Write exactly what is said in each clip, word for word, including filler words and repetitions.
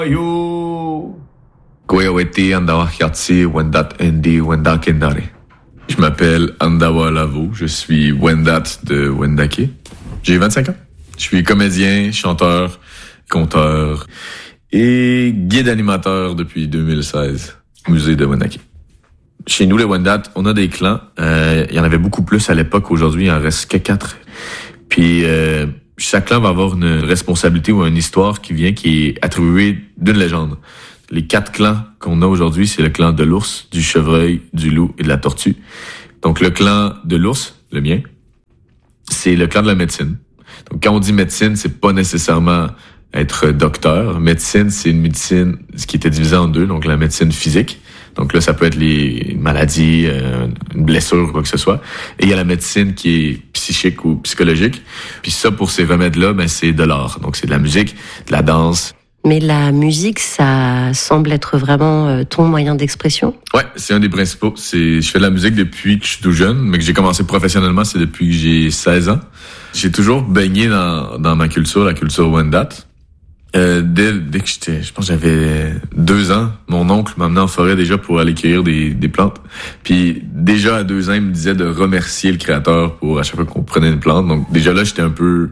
Yo! Kweweti Andawa Hiatsi Wendat Endi Wenda Kendare. Je m'appelle Andawa Lavo, je suis Wendat de Wendake. J'ai vingt-cinq ans. Je suis comédien, chanteur, conteur et guide animateur depuis deux mille seize, musée de Wendake. Chez nous, les Wendat, on a des clans. Euh, il y en avait beaucoup plus à l'époque. Aujourd'hui, il en reste que quatre. Puis, euh, chaque clan va avoir une responsabilité ou une histoire qui vient, qui est attribuée d'une légende. Les quatre clans qu'on a aujourd'hui, c'est le clan de l'ours, du chevreuil, du loup et de la tortue. Donc, le clan de l'ours, le mien, c'est le clan de la médecine. Donc, quand on dit médecine, c'est pas nécessairement être docteur. Médecine, c'est une médecine qui était divisée en deux, donc la médecine physique. Donc là, ça peut être les maladies, euh, une blessure, quoi que ce soit. Et il y a la médecine qui est psychique ou psychologique. Puis ça, pour ces remèdes-là, ben c'est de l'art. Donc c'est de la musique, de la danse. Mais la musique, ça semble être vraiment euh, ton moyen d'expression? Ouais, c'est un des principaux. C'est, je fais de la musique depuis que je suis tout jeune, mais que j'ai commencé professionnellement, c'est depuis que j'ai seize ans. J'ai toujours baigné dans, dans ma culture, la culture Wendat. Euh, dès, dès que j'étais, je pense que j'avais deux ans, mon oncle m'amenait en forêt déjà pour aller cueillir des, des plantes. Puis déjà à deux ans, il me disait de remercier le créateur pour à chaque fois qu'on prenait une plante. Donc déjà là, j'étais un peu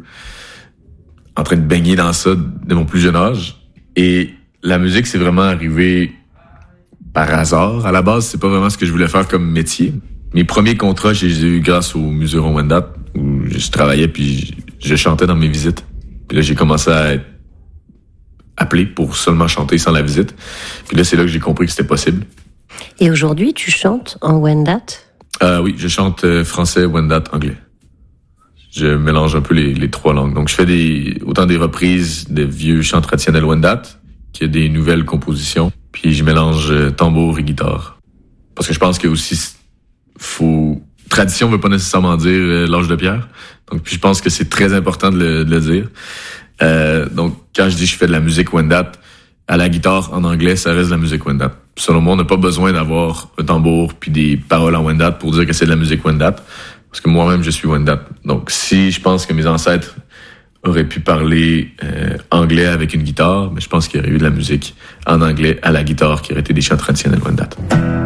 en train de baigner dans ça de mon plus jeune âge. Et la musique, c'est vraiment arrivé par hasard. À la base, c'est pas vraiment ce que je voulais faire comme métier. Mes premiers contrats, je les ai eu grâce au Muséum Wendat, où je travaillais puis je, je chantais dans mes visites. Puis là, j'ai commencé à être appelé pour seulement chanter sans la visite. Puis là, c'est là que j'ai compris que c'était possible. Et aujourd'hui, tu chantes en Wendat? Euh, oui, je chante euh, français, Wendat, anglais. Je mélange un peu les, les trois langues. Donc, je fais des autant des reprises de vieux chants traditionnels Wendat qu'il y a des nouvelles compositions. Puis, je mélange euh, tambour et guitare. Parce que je pense que aussi, faut... Tradition veut pas nécessairement dire euh, l'âge de pierre. Donc, puis je pense que c'est très important de le, de le dire. Euh, donc, quand je dis que je fais de la musique Wendat, à la guitare, en anglais, ça reste de la musique Wendat. Selon moi, on n'a pas besoin d'avoir un tambour puis des paroles en Wendat pour dire que c'est de la musique Wendat. Parce que moi-même, je suis Wendat. Donc, si je pense que mes ancêtres auraient pu parler euh, anglais avec une guitare, mais je pense qu'il y aurait eu de la musique en anglais à la guitare qui aurait été des chants traditionnels Wendat.